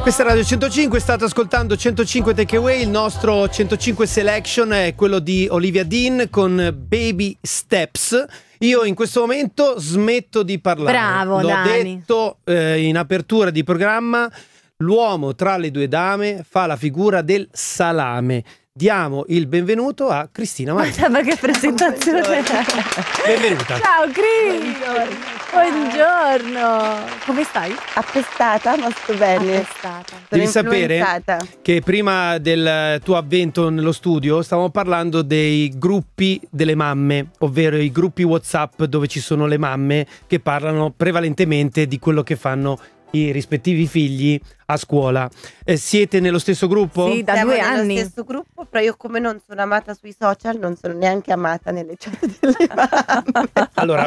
Questa è Radio 105, state ascoltando 105 Takeaway, il nostro 105 Selection è quello di Olivia Dean con Baby Steps. Io in questo momento smetto di parlare. Bravo, L'ho Dani. detto in apertura di programma, l'uomo tra le due dame fa la figura del salame. Diamo il benvenuto a Cristina Maria. Ma che presentazione! Benvenuta. Ciao Cris! Buongiorno! Come stai? Appestata, ma sto bene. Appestata. Devi Sono sapere influenzata. che prima del tuo avvento nello studio stavamo parlando dei gruppi delle mamme, ovvero i gruppi WhatsApp dove ci sono le mamme che parlano prevalentemente di quello che fanno i rispettivi figli a scuola. Siete nello stesso gruppo? Sì, da Siamo 2 nello anni. stesso gruppo, però io come non sono amata sui social, non sono neanche amata nelle chat delle mamme. Allora,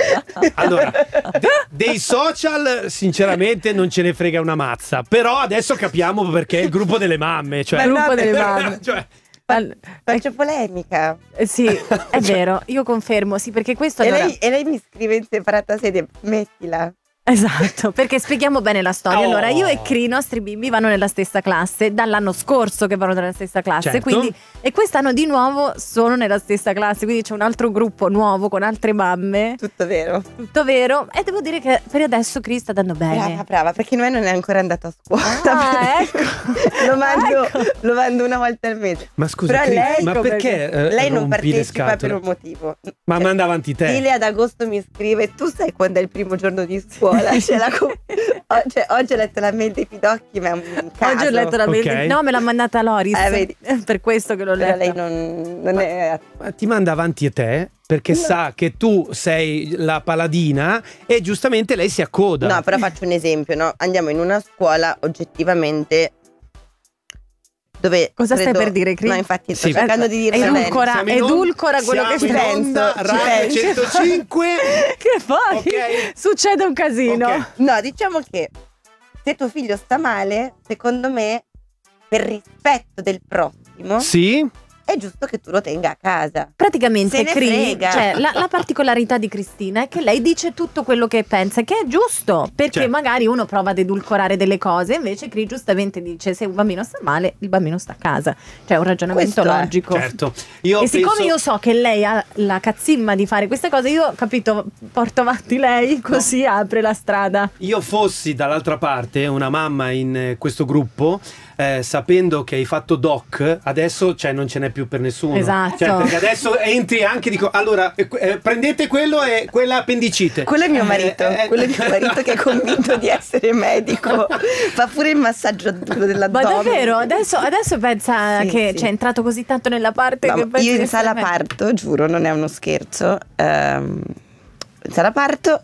dei social sinceramente non ce ne frega una mazza, però adesso capiamo perché è il gruppo delle mamme, cioè Il gruppo delle mamme. cioè, Faccio polemica. Sì, è vero, io confermo, sì, perché questo E, allora... lei mi scrive in separata sede, mettila. Esatto, perché spieghiamo bene la storia. Oh. Allora, io e Cri, i nostri bimbi vanno nella stessa classe dall'anno scorso che vanno nella stessa classe, Certo. quindi, e quest'anno di nuovo sono nella stessa classe, quindi c'è un altro gruppo nuovo con altre mamme. Tutto vero. Tutto vero, e devo dire che per adesso Cri sta andando bene. Brava, perché noi non è ancora andato a scuola. Ah, ecco. Lo mando una volta al mese. ma scusa, Però Cri, lei- ma perché Lei non rompi le partecipa per scatole? un motivo. Ma manda avanti te. Ile ad agosto mi scrive: tu sai quando è il primo giorno di scuola? Oggi ho letto la mail dei pidocchi, ma è un caso. Oggi ho letto la mail Ok. no, me l'ha mandata Loris. Vedi. Per questo che l'ho Però letta. lei non è. Ma ti manda avanti a te perché sa che tu sei la paladina e giustamente lei si accoda. No, però faccio un esempio, no? Andiamo in una scuola oggettivamente dove Cosa stai credo- per dire, Cri? No, infatti sto Sì. cercando di dirlo bene. Siamo in onda- edulcora quello che siamo in stai onda, Ci Radio penso. 105. Che fai? Ok. Succede un casino. Ok. No, diciamo che se tuo figlio sta male, secondo me, per rispetto del prossimo, Sì? è giusto che tu lo tenga a casa. Praticamente Se ne Cri, frega. cioè, la particolarità di Cristina è che lei dice tutto quello che pensa, che è giusto, perché Certo. magari uno prova ad edulcorare delle cose, invece Cri giustamente dice se un bambino sta male, il bambino sta a casa. Cioè è un ragionamento Questo è. logico. Certo. Io E siccome penso- io so che lei ha la cazzimma di fare queste cose, io, capito, porto avanti lei, così apre la strada. Io fossi dall'altra parte una mamma in questo gruppo, sapendo che hai fatto doc, adesso cioè, non ce n'è più per nessuno. Esatto. Cioè, perché adesso entri anche dico allora prendete quello e quella appendicite. Quello è mio marito, quello è mio marito che è convinto di essere medico. Fa pure il massaggio Ma dell'addome. davvero? Adesso pensa Sì, che sì. c'è entrato così tanto nella parte No, che ma pensi io che in sala sia- parto, giuro, non è uno scherzo. In sala parto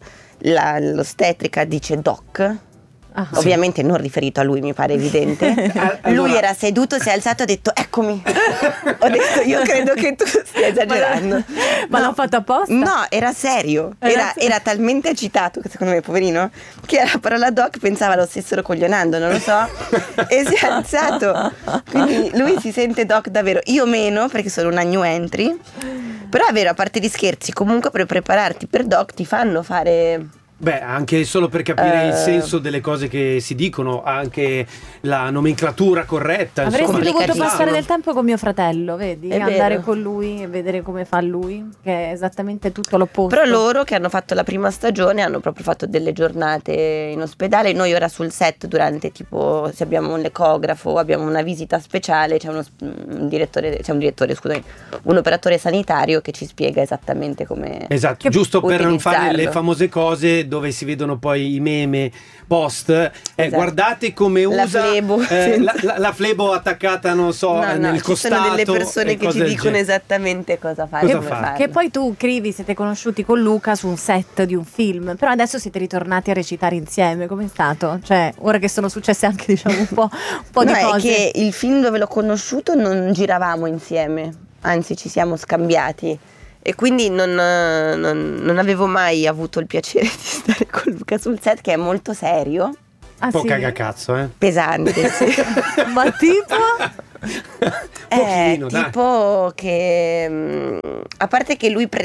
l'ostetrica dice doc. Ah. Ovviamente non riferito a lui, mi pare evidente. Lui Allora- era seduto, si è alzato e ha detto eccomi. Ho detto io credo che tu stia esagerando. Ma No. l'ho fatto apposta? No, era serio. Era serio. Era talmente agitato, che secondo me, poverino, che alla parola doc pensava lo stessero coglionando, non lo so. E si è alzato. Quindi lui si sente doc davvero. Io meno, perché sono una new entry. Però è vero, a parte gli scherzi, comunque per prepararti per doc ti fanno fare. Beh, anche solo per capire il senso delle cose che si dicono, anche la nomenclatura corretta. Avresti insomma. dovuto complicatissimo. passare del tempo con mio fratello, vedi? È Andare vero. con lui e vedere come fa lui, che è esattamente tutto l'opposto. Però loro che hanno fatto la prima stagione hanno proprio fatto delle giornate in ospedale. Noi ora sul set durante tipo se abbiamo un ecografo, abbiamo una visita speciale, c'è un direttore, scusami, un operatore sanitario che ci spiega esattamente come. Esatto, Che giusto per non fare le utilizzarlo. famose cose dove si vedono poi i meme post. Guardate come La usa flebo. la flebo attaccata, non so, No, nel ci costato. sono delle persone e che cose ci del dicono genere. esattamente cosa fare. Cosa come fare. farlo. Che poi tu, Crivi, siete conosciuti con Luca su un set di un film, però adesso siete ritornati a recitare insieme. Com'è stato? Cioè, ora che sono successe anche, diciamo, un po' di No, è cose. che il film dove l'ho conosciuto non giravamo insieme, anzi ci siamo scambiati e quindi non avevo mai avuto il piacere di stare con Luca sul set, che è molto serio, Ah, Un po' sì? cagacazzo, pesante, sì. Ma tipo? Pochino, dai. Tipo che a parte che lui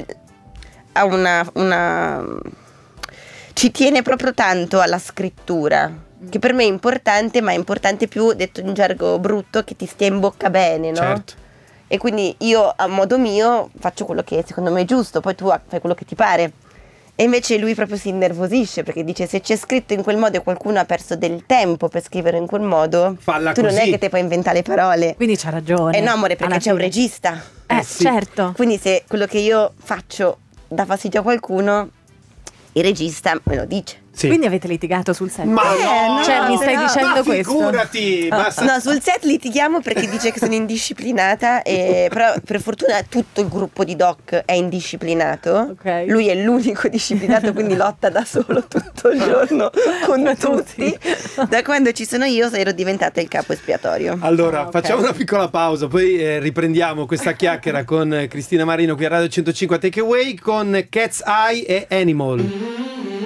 ha una ci tiene proprio tanto alla scrittura, che per me è importante, ma è importante più, detto in gergo brutto, che ti stia in bocca bene, no? Certo. E quindi io a modo mio faccio quello che secondo me è giusto, poi tu fai quello che ti pare. E invece lui proprio si innervosisce perché dice: se c'è scritto in quel modo e qualcuno ha perso del tempo per scrivere in quel modo, Falla tu non è così. che te puoi inventare le parole. Quindi c'ha ragione. Eh no, amore, perché alla c'è un fine. regista. Sì. Certo. Quindi se quello che io faccio dà fastidio a qualcuno, il regista me lo dice. Sì. Quindi avete litigato sul set? Ma no, Cioè, mi stai no, dicendo ma questo? figurati, basta. No, sul set litighiamo perché dice che sono indisciplinata, però per fortuna tutto il gruppo di Doc è indisciplinato. Ok. Lui è l'unico disciplinato, quindi lotta da solo tutto il giorno con tutti. Da quando ci sono io ero diventata il capo espiatorio. Allora, ok. facciamo una piccola pausa, poi riprendiamo questa chiacchiera con Cristina Marino qui a Radio 105 Takeaway con Cat's Eye e Animal.